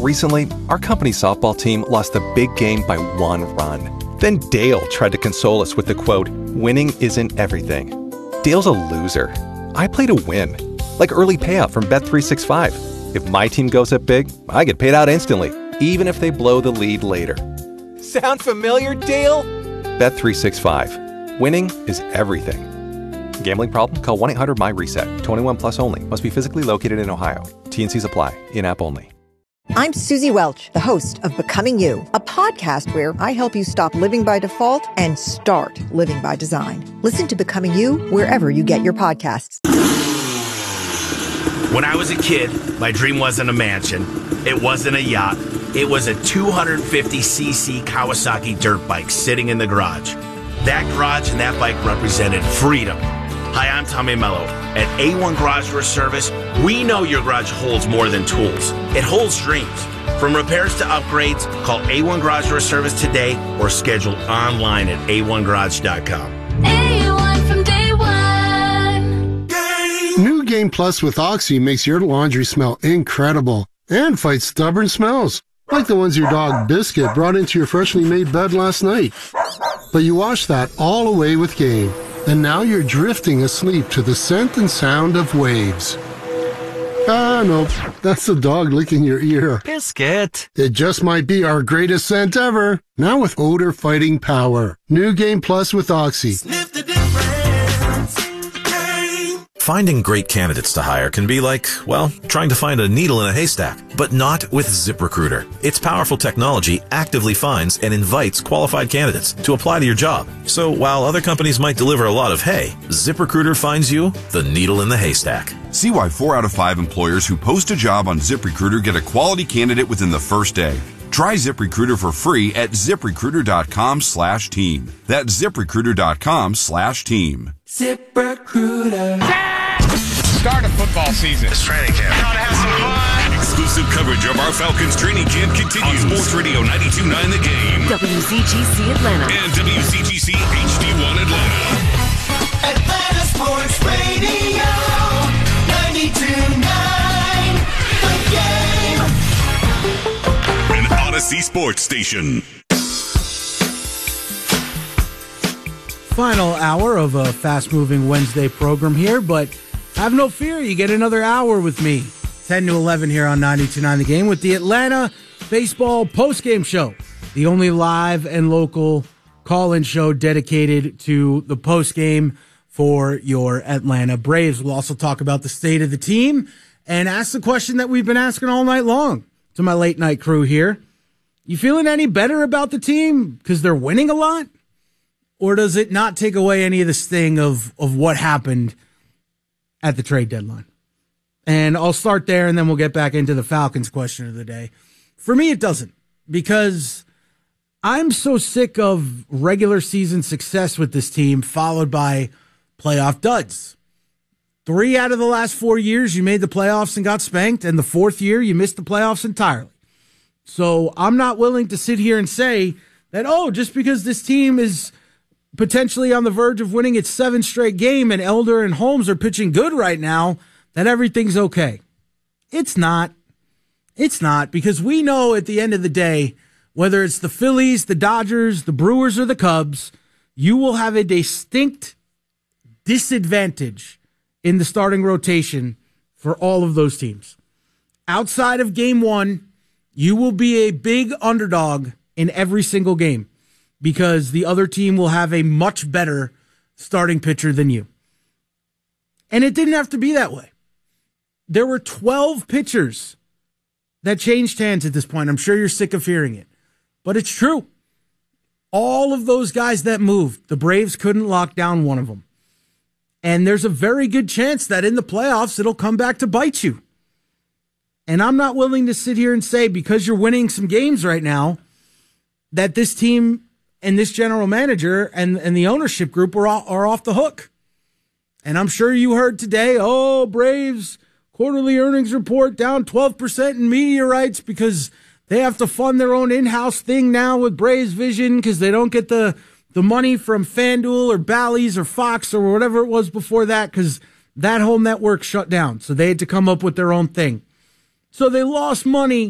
Recently, our company softball team lost a big game by 1 run. Then Dale tried to console us with the quote, "Winning isn't everything." Dale's a loser. I play to win. Like early payout from Bet365. If my team goes up big, I get paid out instantly, even if they blow the lead later. Sound familiar, Dale? Bet365. Winning is everything. Gambling problem? Call 1-800-MY-RESET. 21 plus only. Must be physically located in Ohio. T&Cs apply. In-app only. I'm Susie Welch, the host of Becoming You, a podcast where I help you stop living by default and start living by design. Listen to Becoming You wherever you get your podcasts. When I was a kid, my dream wasn't a mansion. It wasn't a yacht. It was a 250cc Kawasaki dirt bike sitting in the garage. That garage and that bike represented freedom. Hi, I'm Tommy Mello. At A1 Garage Door Service, we know your garage holds more than tools. It holds dreams. From repairs to upgrades, call A1 Garage Door Service today or schedule online at a1garage.com. A1 from day one. New Game Plus with Oxy makes your laundry smell incredible and fights stubborn smells, like the ones your dog Biscuit brought into your freshly made bed last night. But you wash that all away with Game, and now you're drifting asleep to the scent and sound of waves. Ah, no, that's the dog licking your ear. Biscuit. It just might be our greatest scent ever, now with odor-fighting power. New Game Plus with Oxy. Sniff the difference. Game. Finding great candidates to hire can be like, well, trying to find a needle in a haystack, but not with ZipRecruiter. Its powerful technology actively finds and invites qualified candidates to apply to your job. So while other companies might deliver a lot of hay, ZipRecruiter finds you the needle in the haystack. See why 4 out of 5 employers who post a job on ZipRecruiter get a quality candidate within the first day. Try ZipRecruiter for free at ZipRecruiter.com/team. That's ZipRecruiter.com/team. ZipRecruiter. Start of football season. It's training camp. Gotta have some fun. Exclusive coverage of our Falcons training camp continues on Sports Radio 92.9 The Game, WZGC Atlanta, and WCGC HD1 Atlanta. Atlanta Sports Radio 92.9 The Game. An Odyssey Sports Station. Final hour of a fast-moving Wednesday program here, but have no fear, you get another hour with me. 10 to 11 here on 92.9 The Game with the Atlanta Baseball Postgame Show, the only live and local call-in show dedicated to the postgame for your Atlanta Braves. We'll also talk about the state of the team and ask the question that we've been asking all night long to my late-night crew here. You feeling any better about the team because they're winning a lot? Or does it not take away any of the sting of what happened at the trade deadline? And I'll start there, and then we'll get back into the Falcons question of the day. For me, it doesn't, because I'm so sick of regular season success with this team followed by playoff duds. 3 out of the last 4 years, you made the playoffs and got spanked, and the 4th year, you missed the playoffs entirely. So I'm not willing to sit here and say that, just because this team is potentially on the verge of winning its 7th straight game and Elder and Holmes are pitching good right now, that everything's okay. It's not. It's not, because we know at the end of the day, whether it's the Phillies, the Dodgers, the Brewers, or the Cubs, you will have a distinct disadvantage in the starting rotation for all of those teams. Outside of game 1, you will be a big underdog in every single game, because the other team will have a much better starting pitcher than you. And it didn't have to be that way. There were 12 pitchers that changed hands at this point. I'm sure you're sick of hearing it, but it's true. All of those guys that moved, the Braves couldn't lock down one of them. And there's a very good chance that in the playoffs, it'll come back to bite you. And I'm not willing to sit here and say, because you're winning some games right now, that this team and this general manager and the ownership group are off the hook. And I'm sure you heard today, Braves quarterly earnings report down 12% in media rights because they have to fund their own in-house thing now with Braves Vision because they don't get the money from FanDuel or Bally's or Fox or whatever it was before that because that whole network shut down. So they had to come up with their own thing. So they lost money